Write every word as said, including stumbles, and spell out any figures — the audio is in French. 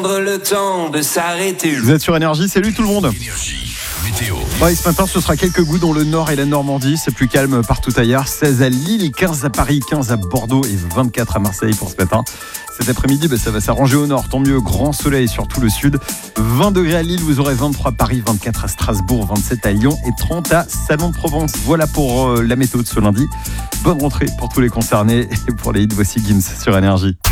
Le temps de s'arrêter. Vous êtes sur Énergie, salut tout le monde. Énergie, météo. Ouais, ce matin, ce sera quelques gouttes dans le nord et la Normandie. C'est plus calme partout ailleurs. seize à Lille, quinze à Paris, quinze à Bordeaux et vingt-quatre à Marseille pour ce matin. Cet après-midi, bah, ça va s'arranger au nord. Tant mieux, grand soleil sur tout le sud. vingt degrés à Lille, vous aurez vingt-trois à Paris, vingt-quatre à Strasbourg, vingt-sept à Lyon et trente à Salon de Provence. Voilà pour euh, la météo de ce lundi. Bonne rentrée pour tous les concernés et pour les hits. Voici Gims sur Énergie.